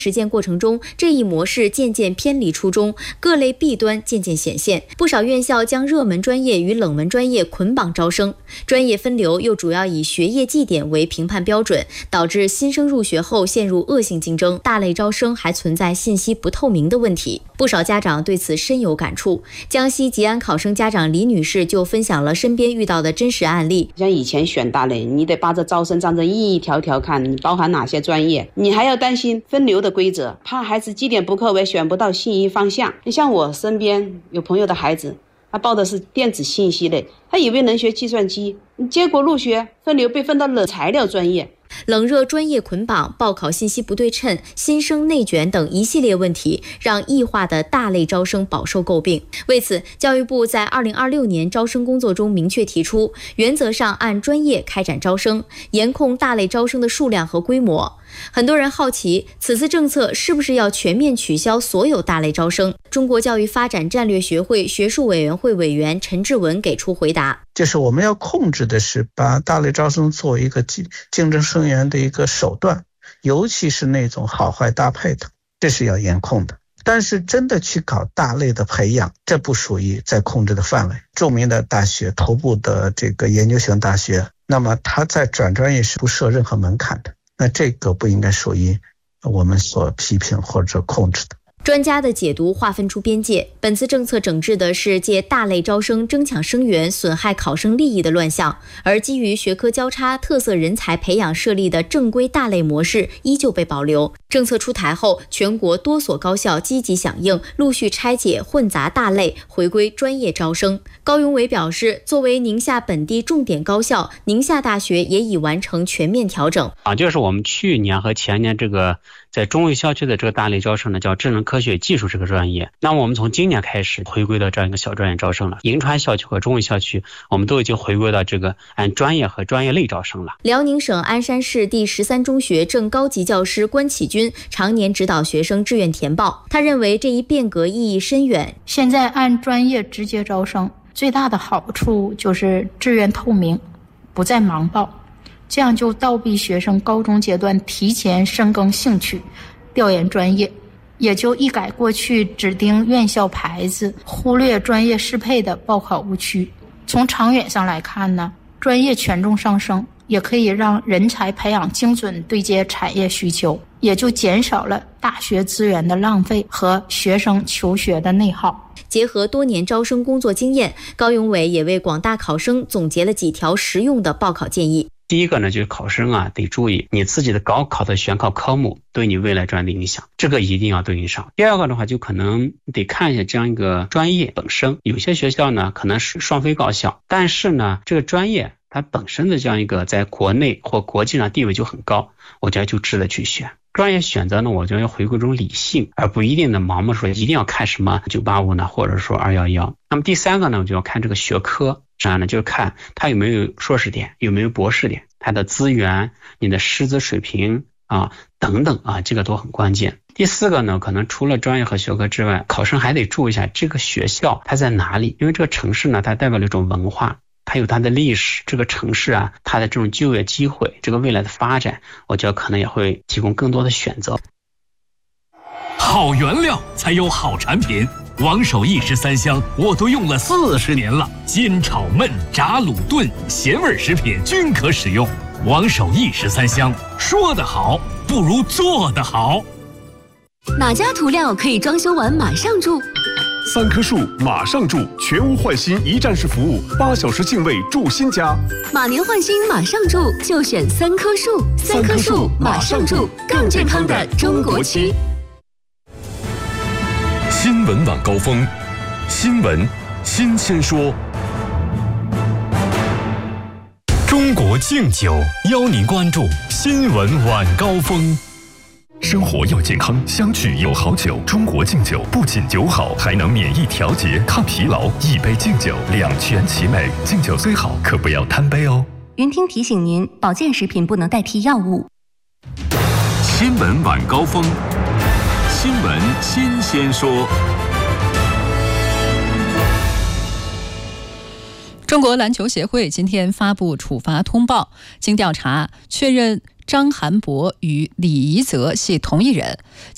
实践过程中，这一模式渐渐偏离初衷，各类弊端渐渐显现。不少院校将热门专业与冷门专业捆绑招生，专业分流又主要以学业绩点为评判标准，导致新生入学后陷入恶性竞争。大类招生还存在信息不透明的问题，不少家长对此深有感触。江西吉安考生家长李女士就分享了身边遇到的真实案例。 像以前选大类，你得把这招生章程一条条看，你包含哪些专业，你还要担心分流的规则，怕孩子绩点不够，选不到心仪方向。你像我身边有朋友的孩子，他报的是电子信息类，他以为能学计算机，结果入学分流被分到了材料专业。 冷热专业捆绑、报考信息不对称、新生内卷等一系列问题，让异化的大类招生饱受诟病。为此，教育部在2026年招生工作中明确提出，原则上按专业开展招生，严控大类招生的数量和规模。很多人好奇，此次政策是不是要全面取消所有大类招生？中国教育发展战略学会学术委员会委员陈志文给出回答： 就是我们要控制的是把大类招生作为一个竞争生源的一个手段，尤其是那种好坏搭配的，这是要严控的。但是真的去搞大类的培养，这不属于在控制的范围。著名的大学、头部的这个研究型大学，那么它在转专业是不设任何门槛的，那这个不应该属于我们所批评或者控制的。 专家的解读划分出边界，本次政策整治的是借大类招生争抢生源、损害考生利益的乱象，而基于学科交叉、特色人才培养设立的正规大类模式依旧被保留。政策出台后，全国多所高校积极响应，陆续拆解混杂大类，回归专业招生。高永伟表示，作为宁夏本地重点高校，宁夏大学也已完成全面调整。 就是我们去年和前年这个在中卫校区的这个大类招生呢，叫智能科学技术这个专业。那么我们从今年开始回归到这样一个小专业招生了。银川校区和中卫校区，我们都已经回归到这个按专业和专业类招生了。 辽宁省鞍山市第13中学正高级教师关启军常年指导学生志愿填报，他认为这一变革意义深远。 现在按专业直接招生，最大的好处就是志愿透明，不再盲报。这样就倒逼学生高中阶段提前深耕兴趣，调研专业，也就一改过去只盯院校牌子，忽略专业适配的报考误区。从长远上来看呢，专业权重上升，也可以让人才培养精准对接产业需求，也就减少了大学资源的浪费和学生求学的内耗。 结合多年招生工作经验，高永伟也为广大考生总结了几条实用的报考建议。 第一个呢，就是考生得注意你自己的高考的选考科目对你未来专业的影响，这个一定要对应上。第二个的话，就可能得看一下这样一个专业本身，有些学校呢可能是双非高校，但是呢这个专业它本身的这样一个在国内或国际上地位就很高，我觉得就值得去选。专业选择呢，我觉得要回归这种理性，而不一定的盲目说一定要看什么985呢，或者说211。那么第三个呢，我就要看这个学科，啥呢？就是看它有没有硕士点，有没有博士点，它的资源、你的师资水平等等这个都很关键。第四个呢，可能除了专业和学科之外，考生还得注意一下这个学校它在哪里，因为这个城市呢，它代表了一种文化。还有它的历史，这个城市它的这种就业机会，这个未来的发展，我觉得可能也会提供更多的选择。 好原料才有好产品，王守义13香我都用了40年了，煎炒焖炸卤炖咸味食品均可使用。王守义13香，说得好不如做得好。 哪家涂料可以装修完马上住 ？3棵树马上住，全屋换新一站式服务，8小时净位住新家。 马年换新马上住，就选3棵树。3棵树马上住，更健康的中国区。 新闻晚高峰，新闻新鲜说。中国敬酒邀您关注新闻晚高峰。生活要健康，相聚有好酒。中国敬酒不仅酒好，还能免疫调节、抗疲劳。一杯敬酒，两全其美。敬酒虽好，可不要贪杯哦。 云听提醒您，保健食品不能代替药物。 新闻晚高峰，新闻新鲜说。 中国篮球协会今天发布处罚通报，经调查确认张涵博与李怡泽系同一人。